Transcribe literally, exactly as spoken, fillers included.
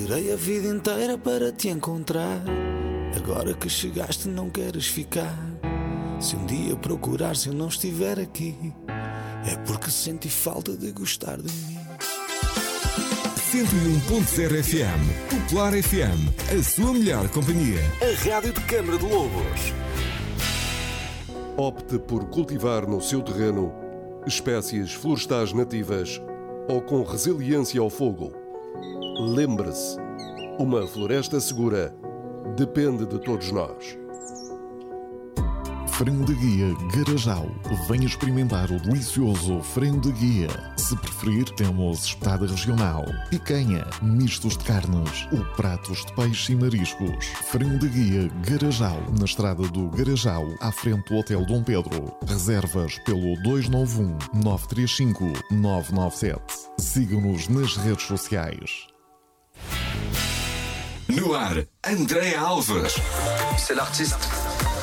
Esperei a vida inteira para te encontrar. Agora que chegaste não queres ficar. Se um dia procurares eu não estiver aqui, é porque senti falta de gostar de mim. cento e um ponto zero F M, Popular F M, a sua melhor companhia. A rádio de Câmara de Lobos. Opte por cultivar no seu terreno espécies florestais nativas ou com resiliência ao fogo. Lembre-se, uma floresta segura depende de todos nós. Frango de Guia Garajal. Venha experimentar o delicioso frango de guia. Se preferir, temos espetada regional, picanha, mistos de carnes ou pratos de peixe e mariscos. Frango de Guia Garajal, na estrada do Garajal, à frente do Hotel Dom Pedro. Reservas pelo dois nove um, nove três cinco, nove nove sete. Siga-nos nas redes sociais. No ar, Andréa Alves. C'est l'artiste